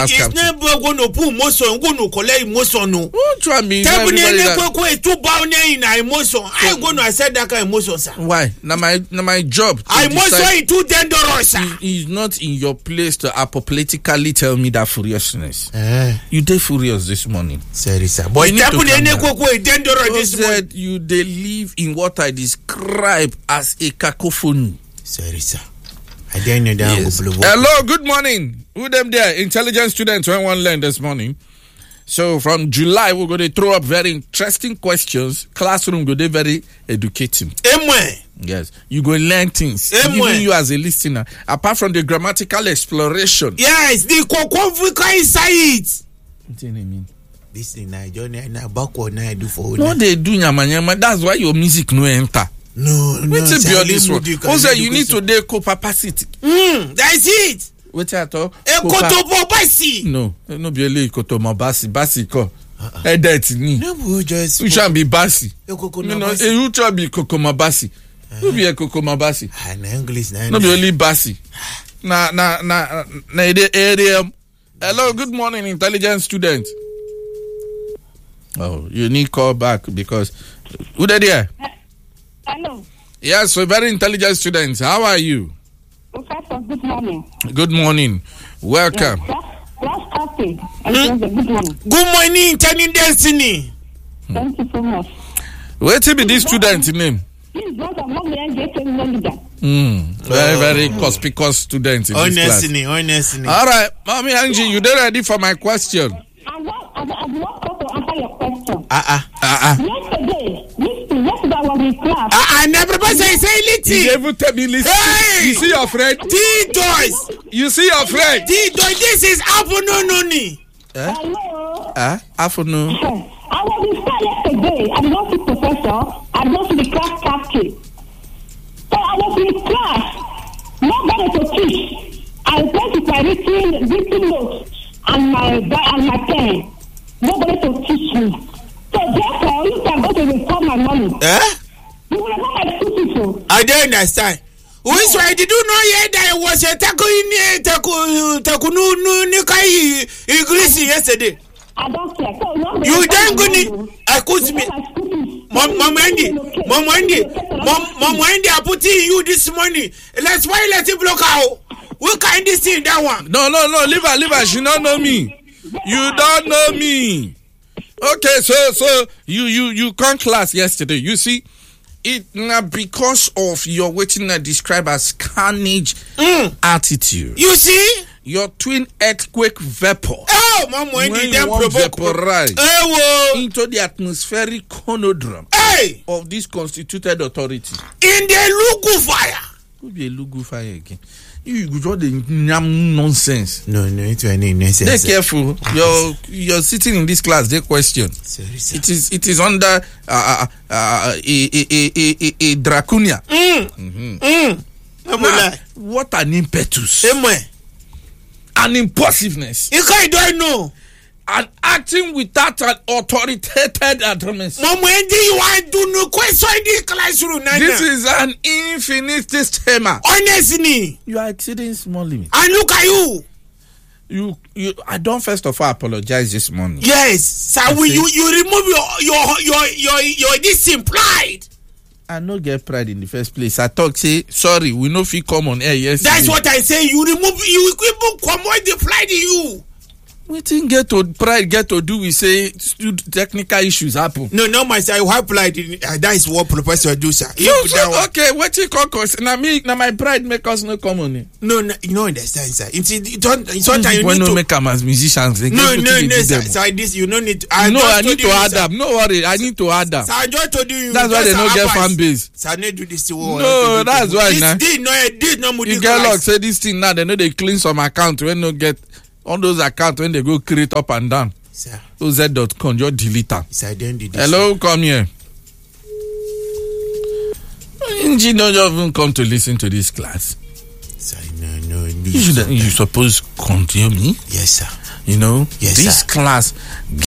It's never going to put emotion, going to collect emotion. No. Try me. Tell me, too bound in emotion. I'm going to accept that kind of emotion, sir. Why? Now my job. Emotion is too dangerous, sir. It's not in your place to apoplectically tell me that furiousness. You did furious this morning. Sorry, sir. But you said you they live in what I describe as a cacophony. Sorry, sir. I didn't know that. Yes. Hello, good morning. Who them there? Intelligent students when one learn this morning. So from July, we're going to throw up very interesting questions. Classroom go dey very educative. Yes, you go learn things. Even you as a listener, apart from the grammatical exploration. Yes, the Kokovika inside. What do you mean? This thing I backward now I do for. No, they do nyama. That's why your music no enter. No. Wait till this one. Also, you need to do capacity. That's it. Wait at all. Ekotobasi. No be only Ekotomabasi. Basi ko. That ni. No, just. You shall be Basi. You shall be Kokomabasi. You be Kokomabasi. Na English na. No be only Basi. Na area. Hello, good morning, intelligent student. Oh, you need call back because who there? Hello. Yes, so very intelligent students. How are you? Professor, good morning. Good morning. Welcome. Good morning. Good morning, Turning Destiny. Thank you so much. Where to be this student name? Very, very conspicuous student in this class. Honestly. All right, Mommy Angie, you there ready for my question? I want to answer your question. Yesterday I was in class. I never say listen. You never tell me listen. Hey! You see your friend? T-Toys. You see your friend? T-Toys, this is afternoon. Hello? Afternoon. I was in class yesterday. I did not see professor. I did not see the class captain. So I was in class. Nobody to teach. I went to my written notes and my pen. Nobody to teach me. So therefore, you can go to return my money. You will not my school. I don't understand. Which way did you know yet that it was a takunu English yesterday? I don't care. So you don't go ni accuse me. Mom Wendy, I put in you this morning. Let's why let it block out. We can't see that one. No, leave her. She don't know me. You don't know me. Okay, so you come class yesterday. You see, it now because of your waiting I describe as carnage attitude. You see? Your twin earthquake vapor. Oh, Mom Wendy, them vaporize into the atmospheric conodrum of this constituted authority. In the Lugu fire. Could be a Lugu fire again. You draw the nonsense. No, it's any nonsense. Be careful. You're sitting in this class. They question. Sorry, it is under a draconia. What an impetus. An impulsiveness. You don't know. And acting without an authoritative utterance. Mom, when do you want to know question the classroom? This is an infinitesimal. Honestly, you are exceeding small limit. And look at you. I don't first of all apologize this morning. Yes, sir. You remove your this pride. I no get pride in the first place. I talk say sorry. We no fit come on air yesterday. That's what I say. You remove come on the pride in you. We think get to do we say technical issues happen. No, myself, I have pride in that is what professor do, sir. Okay, what you call cause now my pride make us no come on it. No, you don't understand, sir. It's sometimes you need to make them as musicians. No, sir. This you don't need to I need to add up. No worry, I need to add up. Sir, I just told you. That's why they don't get fan base. Sir, I need to do this to all. No, that's why now. This no you get luck say this thing now they know they clean some account when no get on those accounts when they go create up and down. Sir. OZ.com, just delete them. Sir, don't do this. Hello, come here. You don't even come to listen to this class. Sir, no. You suppose continue me? Yes, sir. You know, yes, this sir. class